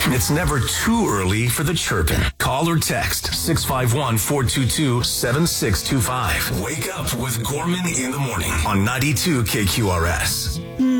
It's never too early for the chirping. Call or text 651-422-7625. Wake up with Gorman in the morning on 92 KQRS.